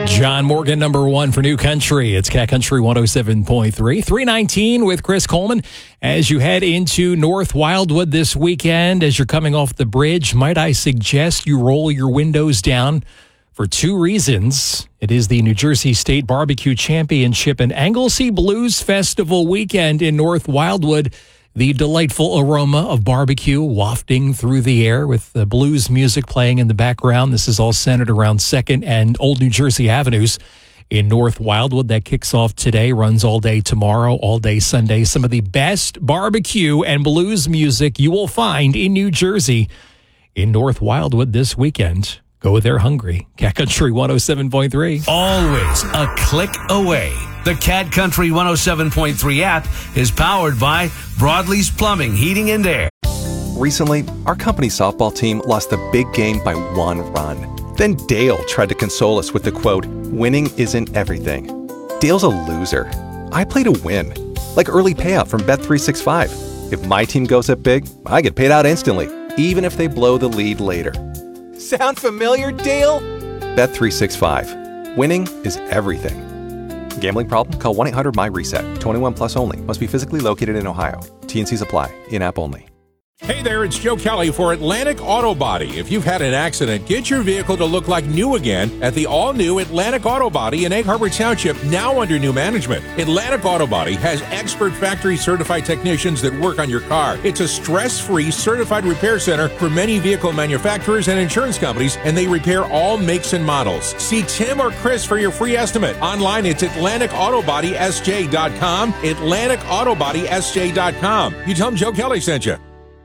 John Morgan, number one for New Country. It's Cat Country 107.3. 319 with Chris Coleman. As you head into North Wildwood this weekend, as you're coming off the bridge, might I suggest you roll your windows down for two reasons. It is the New Jersey State Barbecue Championship and Anglesey Blues Festival weekend in North Wildwood. The delightful aroma of barbecue wafting through the air with the blues music playing in the background. This is all centered around 2nd and Old New Jersey Avenues in North Wildwood. That kicks off today, runs all day tomorrow, all day Sunday. Some of the best barbecue and blues music you will find in New Jersey in North Wildwood this weekend. Go there hungry. Cat Country 107.3. Always a click away. The Cat Country 107.3 app is powered by Broadlee's Plumbing, Heating and Air. Recently, our company softball team lost the big game by 1 run. Then Dale tried to console us with the quote, "Winning isn't everything." Dale's a loser. I play to win. Like early payout from Bet365. If my team goes up big, I get paid out instantly, even if they blow the lead later. Sound familiar, Dale? Bet365. Winning is everything. Gambling problem? Call 1-800-MY-RESET. 21 plus only. Must be physically located in Ohio. T&Cs apply. In-app only. Hey there, it's Joe Kelly for Atlantic Auto Body. If you've had an accident, get your vehicle to look like new again at the all-new Atlantic Auto Body in Egg Harbor Township, now under new management. Atlantic Auto Body has expert factory-certified technicians that work on your car. It's a stress-free certified repair center for many vehicle manufacturers and insurance companies, and they repair all makes and models. See Tim or Chris for your free estimate. Online, it's AtlanticAutobodysJ.com, AtlanticAutobodysJ.com. You tell them Joe Kelly sent you.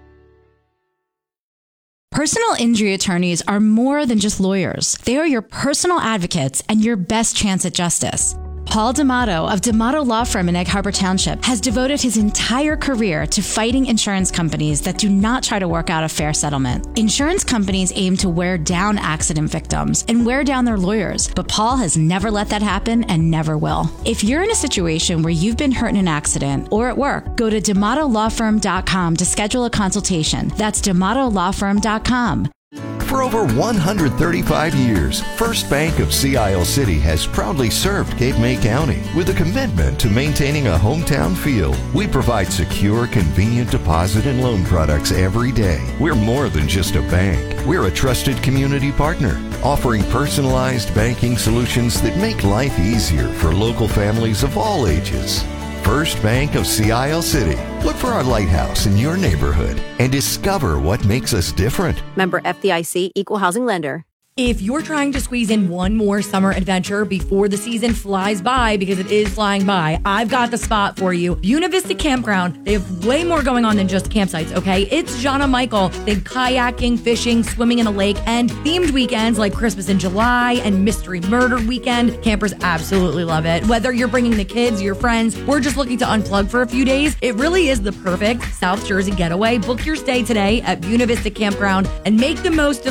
Personal injury attorneys are more than just lawyers. They are your personal advocates and your best chance at justice. Paul D'Amato of D'Amato Law Firm in Egg Harbor Township has devoted his entire career to fighting insurance companies that do not try to work out a fair settlement. Insurance companies aim to wear down accident victims and wear down their lawyers, but Paul has never let that happen and never will. If you're in a situation where you've been hurt in an accident or at work, go to D'AmatoLawFirm.com to schedule a consultation. That's D'AmatoLawFirm.com. For over 135 years, First Bank of Sea Isle City has proudly served Cape May County with a commitment to maintaining a hometown feel. We provide secure, convenient deposit and loan products every day. We're more than just a bank. We're a trusted community partner, offering personalized banking solutions that make life easier for local families of all ages. First Bank of Sea Isle City. Look for our lighthouse in your neighborhood and discover what makes us different. Member FDIC, Equal Housing Lender. If you're trying to squeeze in one more summer adventure before the season flies by, because it is flying by, I've got the spot for you. Buena Vista Campground. They have way more going on than just campsites, okay? It's John and Michael. They kayaking, fishing, swimming in a lake, and themed weekends like Christmas in July and Mystery Murder Weekend. Campers absolutely love it. Whether you're bringing the kids, your friends, or just looking to unplug for a few days, it really is the perfect South Jersey getaway. Book your stay today at Buena Vista Campground and make the most of